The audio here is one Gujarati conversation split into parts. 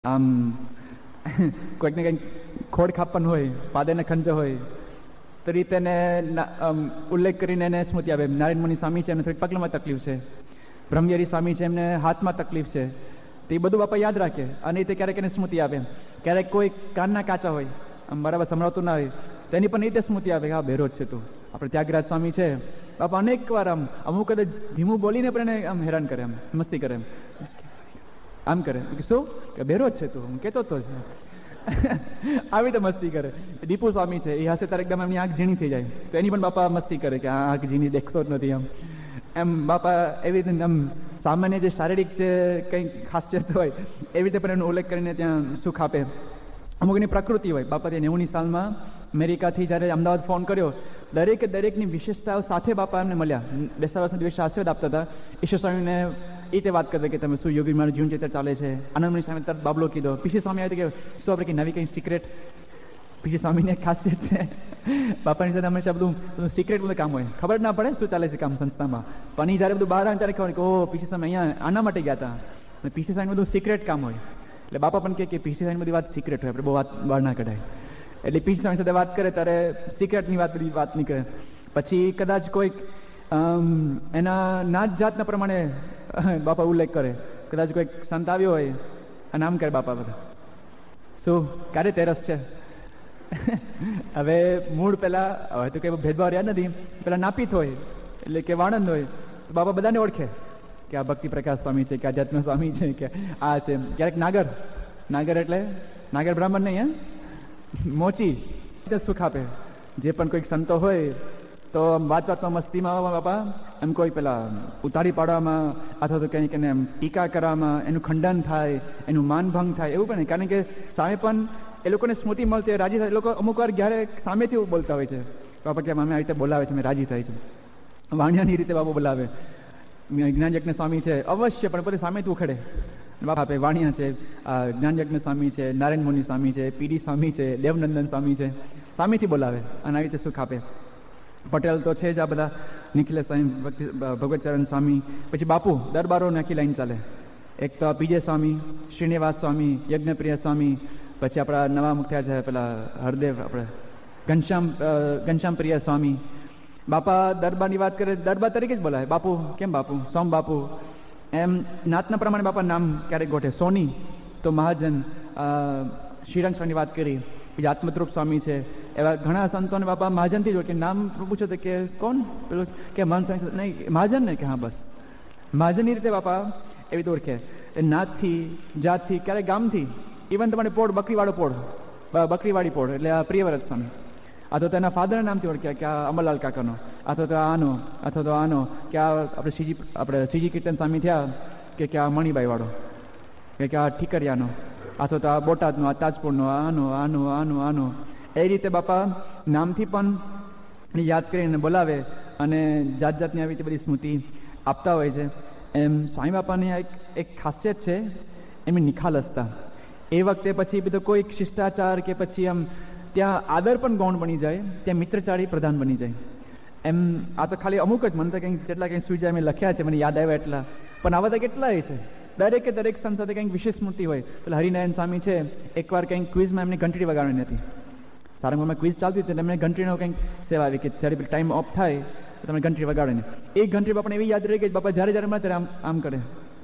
આમ કોઈકને કંઈક ખોડ ખાપન હોય, પાદેને ખંજો હોય, તો રીતે ઉલ્લેખ કરીને એને સ્મૃતિ આવે. નારાયણ મુનિ સ્વામી છે, એમને થોડીક પગલામાં તકલીફ છે. બ્રહ્મયરી સ્વામી છે, એમને હાથમાં તકલીફ છે. તો એ બધું બાપા યાદ રાખે અને એ ક્યારેક એને સ્મૃતિ આવે. ક્યારેક કોઈ કાનના કાચા હોય, આમ બરાબર સંભળાતું ના હોય, તો એની પણ એ રીતે સ્મૃતિ આવે કે હા બેરોજ છે તું. આપણે ત્યાગરાજ સ્વામી છે, બાપા અનેક વાર આમ અમુક કદાચ ધીમું બોલીને પણ એને આમ હેરાન કરે, આમ મસ્તી કરે, આમ કરે. શું કે બેરોજ છે તું, હું કહેતો તો આવી રીતે મસ્તી કરે. દીપુ સ્વામી છે, એ હશે ત્યારે એકદમ એમની આંખ ઝીણી થઈ જાય, તો એની પણ બાપા મસ્તી કરે કે આ આંખ ઝીણી દેખતો જ નથી. એમ બાપા એવી રીતે આમ સામાન્ય જે શારીરિક જે કંઈક ખાસિયત હોય એવી રીતે પણ એનો ઉલ્લેખ કરીને ત્યાં સુખ આપે. અમુકની પ્રકૃતિ હોય. બાપા ત્યાં 90ની સાલમાં અમેરિકાથી જ્યારે અમદાવાદ ફોન કર્યો, દરેકની વિશેષતાઓ સાથે બાપા એમને મળ્યા. 10 વર્ષના દિવસે આશીર્વાદ આપતા હતા. ઈશ્વર સ્વામીને એ રીતે વાત કરતા કે તમે શું યોગી મારું જીવન ચિત્ર ચાલે છે. આનંદમણી સ્વામી તરત બાબલો કીધો. પીસી સ્વામી આવે કે શું આપણે કંઈ નવી કંઈ સિક્રેટ. પીસી સ્વામીને એક ખાસિયત છે, બાપાની સાથે હંમેશા બધું સિક્રેટ બધું કામ હોય, ખબર ના પડે શું ચાલે છે કામ સંસ્થામાં. પણ એ જ્યારે બધું બહાર આવે ત્યારે ખબર કે ઓહ પીસી સ્વામી અહીંયા આના માટે ગયા હતા. અને પીસી સ્વામી બધું સિક્રેટ કામ હોય. એટલે બાપા પણ કે પીસી સ્વામી બધી વાત સિક્રેટ હોય, આપણે બહુ વાત બહાર ના કઢાય. એટલે પીસી સ્વામી સાથે વાત કરે ત્યારે સિક્રેટની વાત નહીં કરે. પછી કદાચ કોઈક એના નાત જાતના પ્રમાણે બાપા ઉલ્લેખ કરે. કદાચ કોઈક સંત આવ્યો હોય અને આમ કરે બાપા બધા શું ક્યારે તેરસ છે. હવે મૂળ પેલા હવે તો કઈ ભેદભાવ રહ્યા નથી. પેલા નાપિત હોય એટલે કે વાણંદ હોય તો બાપા બધાને ઓળખે કે આ ભક્તિ પ્રકાશ સ્વામી છે, કે આધ્યાત્મ સ્વામી છે, કે આ છે. ક્યારેક નાગર એટલે નાગર બ્રાહ્મણ નહીં, મોચી સુખ આપે. જે પણ કોઈક સંતો હોય તો વાતમાં મસ્તીમાં બાપા એમ કોઈ પેલા ઉતારી પાડવામાં અથવા તો કંઈક એને એમ ટીકા કરવામાં એનું ખંડન થાય, એનું માનભંગ થાય એવું પણ. કારણ કે સામે પણ એ લોકોને સ્મૃતિ મળતી રાજી થાય. એ લોકો અમુક વાર જ્યારે સામેથી બોલતા હોય છે બાપા કે અમે આવી રીતે બોલાવે છે, અમે રાજી થાય છે. વાણિયાની રીતે બાપા બોલાવે. જ્ઞાનયજ્ઞ સ્વામી છે અવશ્ય પણ પછી સામેથી ઉખડે બાપા આપે. વાણિયા છે, જ્ઞાનયજ્ઞ સ્વામી છે, નારાયણ મુનિ સ્વામી છે, પીડી સ્વામી છે, દેવનંદન સ્વામી છે, સામેથી બોલાવે અને આવી રીતે સુખ આપે. પટેલ તો છે જ આ બધા, નિખિલેશ સ્વામી, ભગવતચરણ સ્વામી, પછી બાપુ દરબારો આખી લાઈન ચાલે. એક તો પીજે સ્વામી, શ્રીનિવાસ સ્વામી, યજ્ઞપ્રિય સ્વામી, પછી આપણા નવા મુખ થયા છે પેલા હરદેવ, આપણે ઘનશ્યામ પ્રિય સ્વામી. બાપા દરબારની વાત કરે દરબાર તરીકે જ બોલાય. બાપુ કેમ બાપુ, સોમ બાપુ, એમ નાતના પ્રમાણે બાપા નામ ક્યારેક ગોઠે. સોની તો મહાજન, શ્રીરંગ સ્વામીની વાત કરી, પછી આત્મદ્રુપ સ્વામી છે. એવા ઘણા સંતોને બાપા મહાજનથી જોડે. કે નામ પૂછો તો કે કોણ પેલું કે મહંત સ્વામી, નહીં મહાજન ને, કે હા બસ મહાજનની રીતે બાપા એવી રીતે ઓળખે. નાતથી, જાતથી, ક્યારેક ગામથી. ઇવન તમારે પોળ બકરીવાળો પોળ, બકરીવાળી પોળ એટલે આ પ્રિયવ્રત સ્વામી. અથવા તો એના ફાધરના નામથી ઓળખ્યા કે આ અમરલાલ કાકાનો, અથવા તો આનો, અથવા તો આનો, કે આ આપણે શ્રીજી કીર્તન સ્વામી થયા કે આ મણિબાઈ વાળો, કે આ ઠીકરિયાનો, અથવા તો આ બોટાદનો, આ તાજપુરનો, આનો. એ રીતે બાપા નામથી પણ યાદ કરીને બોલાવે અને જાત જાતની આવી રીતે બધી સ્મૃતિ આપતા હોય છે. એમ સ્વામી બાપાની એક ખાસિયત છે એમની નિખાલસતા. એ વખતે પછી બધો કોઈ શિષ્ટાચાર કે પછી આમ ત્યાં આદર પણ ગૌણ બની જાય, ત્યાં મિત્રચારી પ્રધાન બની જાય. એમ આ તો ખાલી અમુક જ, મને તો કંઈક જેટલા કંઈક સુઈ જાય મેં લખ્યા છે, મને યાદ આવ્યા એટલા. પણ આવા તો કેટલાય છે. દરેક સંત સાથે કંઈક વિશેષ સ્મૃતિ હોય. પેલા હરિનારાયણ સ્વામી છે, એકવાર કંઈક ક્વિઝમાં એમને ઘંટડી વગાડવાની હતી. સારંગપુરમાં ક્વિઝ ચાલતી હતી, એમને ઘંટડીનો કંઈક સેવા આવી કે જ્યારે ટાઈમ ઓફ થાય તો તમે ઘંટડી વગાડે. એ ઘંટડી બાપાને એવી યાદ રહી ગઈ બાપા જ્યારે મળે ત્યારે આમ કરે.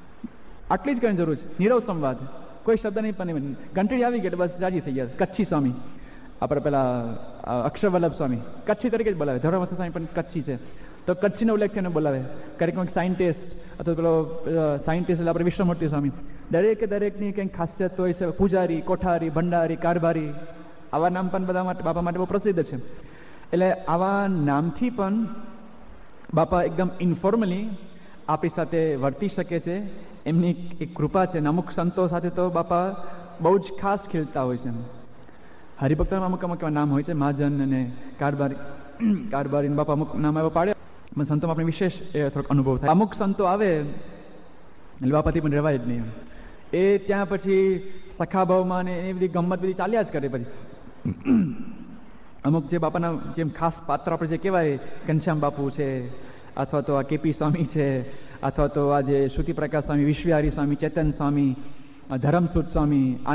આટલી જ કઈ જરૂર છે, નીરવ સંવાદ, કોઈ શબ્દ નહીં. પણ ઘંટડી આવી ગઈ એટલે બસ રાજી થઈ ગયા. કચ્છી સ્વામી, આપણે પેલા અક્ષરવલ્લભ સ્વામી કચ્છી તરીકે જ બોલાવે. ધર્મવંશ સ્વામી પણ કચ્છી છે, તો કચ્છીનો ઉલ્લેખ થઈને બોલાવે. ક્યારેક સાયન્ટિસ્ટ અથવા પેલો સાયન્ટિસ્ટ એટલે આપણે વિશ્વમૂર્તિ સ્વામી. દરેકની કંઈક ખાસિયત હોય છે. પૂજારી, કોઠારી, ભંડારી, કારભારી, આવા નામ પણ બધા માટે બાપા માટે બહુ પ્રસિદ્ધ છે. એટલે આવા નામથી પણ બાપા એકદમ ઇન્ફોર્મલી આપણી સાથે વર્તી શકે છે. એમની એક કૃપા છે. અમુક સંતો સાથે તો બાપા બહુ જ ખાસ ખીલતા હોય છે. હરિભક્તોમાં અમુક એવા નામ હોય છે, મહાજન અને કારભારી બાપા અમુક નામ એવા પાડે. સંતોમાં આપણે વિશેષ થોડોક અનુભવ થાય. અમુક સંતો આવે એટલે બાપાથી પણ રહેવાય જ નહીં. એ ત્યાં પછી સખાભાવમાં ને એ બધી ગમત બધી ચાલ્યા જ કરે. પછી અમુક જે બાપાના જેમ ખાસ પાત્ર આપણે જે કહેવાય, ઘનશ્યામ બાપુ છે, અથવા તો આ કેપી સ્વામી છે, અથવા તો આ જે શ્રુતિ પ્રકાશ સ્વામી, વિશ્વહારી સ્વામી, ચેતન સ્વામી, ધરમસુદ સ્વામી,